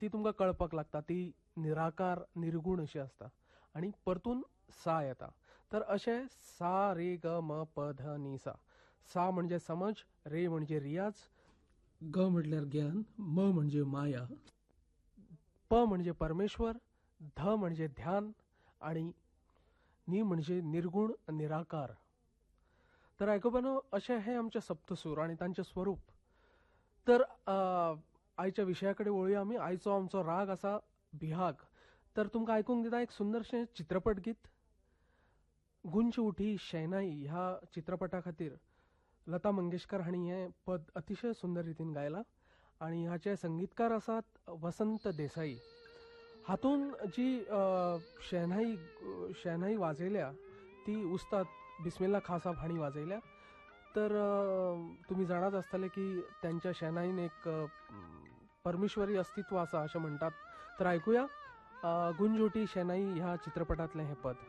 ती तुमकां कळपाक लागता, ती निराकार निर्गुण अशी आसता आणि परतून सा येता. तर अशें सा रे ग म प ध नी सा. सा म्हणजे समज, रे म्हणजे रियाज, ग म्हटल्यार ज्ञान, म म्हणजे माया, प म्हणजे परमेश्वर, ध म्हणजे ध्यान आणि नी म्हणजे निर्गुण निराकार. तर आयकोबानो, अशे हे आमचे सप्तसूर आणि तांचे स्वरूप. तर आयच्या विशयाकडे वळुया आमी. आयचो आमचो राग आसा बिहाग. तर तुमकां आयकूंक दिता एक सुंदरशें चित्रपट गीत. गुंज उठी शहनाई ह्या चित्रपटा खातीर लता मंगेशकर हांणी हें पद अतिशय सुंदर रितीन गायलां आणि हाचे संगीतकार आसात वसंत देसाई. हातून जी शहनाई वाजयल्या ती उस्ताद बिस्मिल्ला खां साहब हांणी वाजयल्या. तर तुमी जाणाच आसतले की त्यांच्या शहनाईन एक परमेश्वरी अस्तित्व आसा अशें म्हणटात. तर आयकुया गुंज उठी शहनाई ह्या चित्रपटांतलें हें पद.